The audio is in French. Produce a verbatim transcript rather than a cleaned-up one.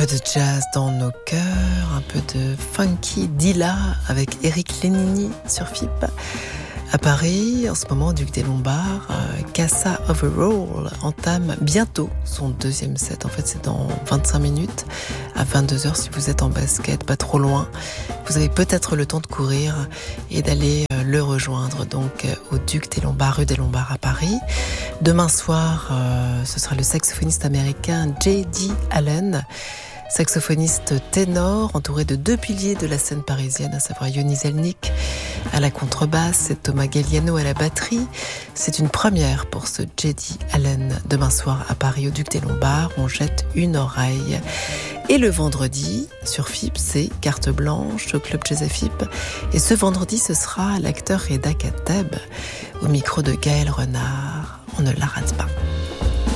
peu de jazz dans nos cœurs, un peu de funky Dilla avec Eric Lénini sur F I P. À Paris, en ce moment, Duc des Lombards, euh, Casa Overall entame bientôt son deuxième set. En fait, c'est dans vingt-cinq minutes, à vingt-deux heures, si vous êtes en basket, pas trop loin. Vous avez peut-être le temps de courir et d'aller euh, le rejoindre, donc euh, au Duc des Lombards, rue des Lombards à Paris. Demain soir, euh, ce sera le saxophoniste américain J D Allen, saxophoniste ténor, entouré de deux piliers de la scène parisienne, à savoir Yoni Zelnik à la contrebasse et Thomas Galliano à la batterie. C'est une première pour ce J D Allen. Demain soir à Paris, au Duc des Lombards, on jette une oreille. Et le vendredi, sur F I P, c'est carte blanche au Club Jazz F I P. Et ce vendredi, ce sera l'acteur Reda Kateb au micro de Gaël Renard. On ne la rate pas.